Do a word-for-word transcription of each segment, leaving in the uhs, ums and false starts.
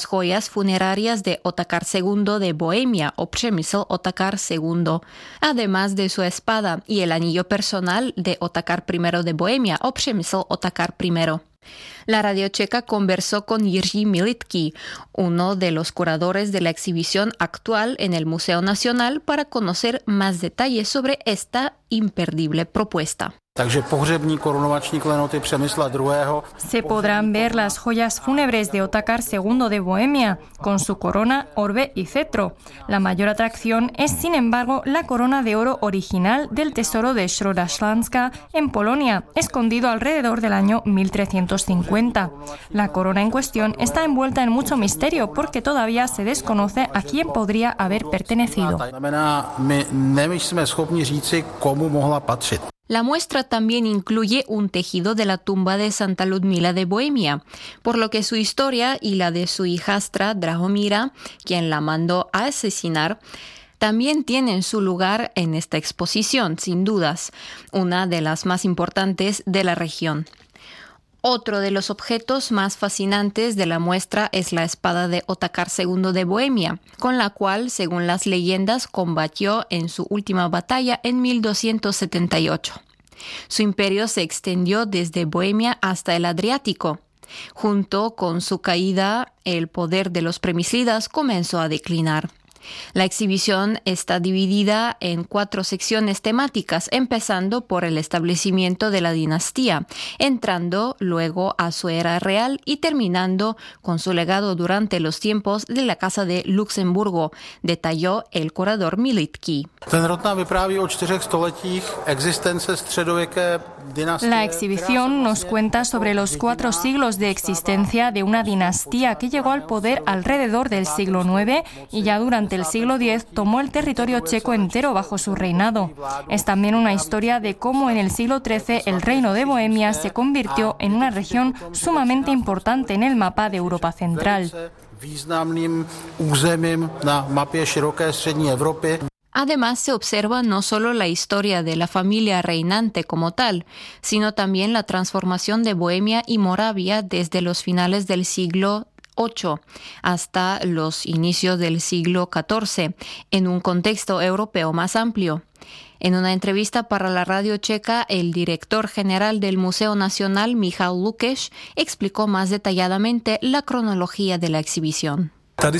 joyas funerarias de Otakar segundo de Bohemia o Přemysl Otakar segundo, además de su espada y el anillo personal de Otakar primero de Bohemia o Přemysl Otakar primero. La Radio Checa conversó con Jiří Milický, uno de los curadores de la exhibición actual en el Museo Nacional, para conocer más detalles sobre esta imperdible propuesta. Takže pohřební korunovační klenoty Přemysla druhého. Se podrán ver las joyas fúnebres de Otakar segundo de Bohemia, con su corona, orbe y cetro. La mayor atracción es, sin embargo, la corona de oro original del tesoro de Środa-Śląska en Polonia, escondido alrededor del año mil trescientos cincuenta. La corona en cuestión está envuelta en mucho misterio porque todavía se desconoce a quién podría haber pertenecido. La muestra también incluye un tejido de la tumba de Santa Ludmila de Bohemia, por lo que su historia y la de su hijastra Drahomira, quien la mandó a asesinar, también tienen su lugar en esta exposición, sin dudas, una de las más importantes de la región. Otro de los objetos más fascinantes de la muestra es la espada de Otakar segundo de Bohemia, con la cual, según las leyendas, combatió en su última batalla en mil doscientos setenta y ocho. Su imperio se extendió desde Bohemia hasta el Adriático. Junto con su caída, el poder de los Přemyslidas comenzó a declinar. La exhibición está dividida en cuatro secciones temáticas, empezando por el establecimiento de la dinastía, entrando luego a su era real y terminando con su legado durante los tiempos de la Casa de Luxemburgo, detalló el curador Milický. La exhibición nos cuenta sobre los cuatro siglos de existencia de una dinastía que llegó al poder alrededor del siglo nueve y ya durante el siglo diez tomó el territorio checo entero bajo su reinado. Es también una historia de cómo en el siglo trece el reino de Bohemia se convirtió en una región sumamente importante en el mapa de Europa Central. Además, se observa no solo la historia de la familia reinante como tal, sino también la transformación de Bohemia y Moravia desde los finales del siglo ocho hasta los inicios del siglo catorce, en un contexto europeo más amplio. En una entrevista para la Radio Checa, el director general del Museo Nacional, Michal Lukeš, explicó más detalladamente la cronología de la exhibición.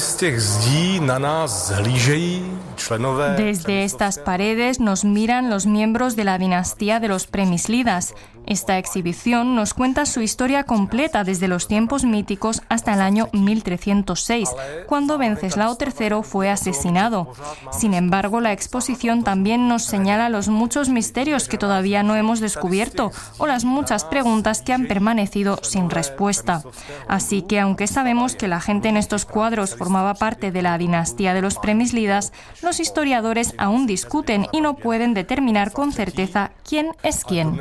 Desde estas paredes nos miran los miembros de la dinastía de los Přemyslidas. Esta exhibición nos cuenta su historia completa desde los tiempos míticos hasta el año mil trescientos seis, cuando Venceslao tercero fue asesinado. Sin embargo, la exposición también nos señala los muchos misterios que todavía no hemos descubierto o las muchas preguntas que han permanecido sin respuesta. Así que, aunque sabemos que la gente en estos cuadros formaba parte de la dinastía de los Přemyslidas, los historiadores aún discuten y no pueden determinar con certeza quién es quién.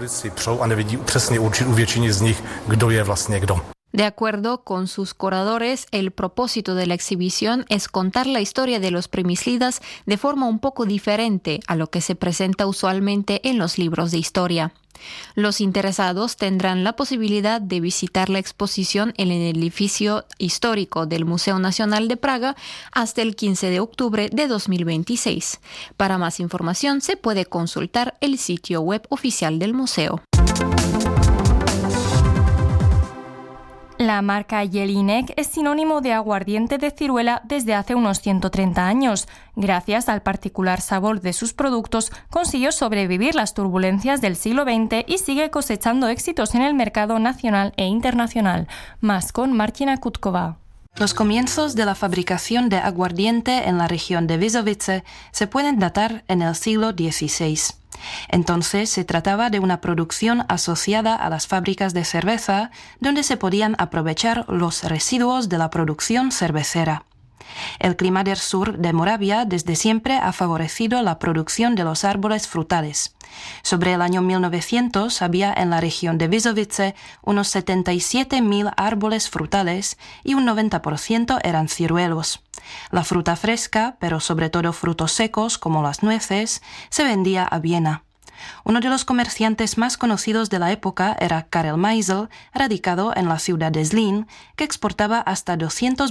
De acuerdo con sus curadores, el propósito de la exhibición es contar la historia de los Přemyslidas de forma un poco diferente a lo que se presenta usualmente en los libros de historia. Los interesados tendrán la posibilidad de visitar la exposición en el edificio histórico del Museo Nacional de Praga hasta el quince de octubre de dos mil veintiséis. Para más información se puede consultar el sitio web oficial del museo. La marca Jelinek es sinónimo de aguardiente de ciruela desde hace unos ciento treinta años. Gracias al particular sabor de sus productos, consiguió sobrevivir las turbulencias del siglo veinte y sigue cosechando éxitos en el mercado nacional e internacional. Más con Martina Kutkova. Los comienzos de la fabricación de aguardiente en la región de Vizovice se pueden datar en el siglo dieciséis. Entonces se trataba de una producción asociada a las fábricas de cerveza, donde se podían aprovechar los residuos de la producción cervecera. El clima del sur de Moravia desde siempre ha favorecido la producción de los árboles frutales. Sobre el año mil novecientos había en la región de Vizovice unos setenta y siete mil árboles frutales y un noventa por ciento eran ciruelos. La fruta fresca, pero sobre todo frutos secos como las nueces, se vendía a Viena. Uno de los comerciantes más conocidos de la época era Karel Meisel, radicado en la ciudad de Zlín, que exportaba hasta doscientos